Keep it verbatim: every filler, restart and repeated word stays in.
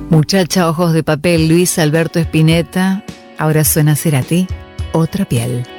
Muchacha, ojos de papel, Luis Alberto Spinetta. Ahora suena Cerati, Otra piel.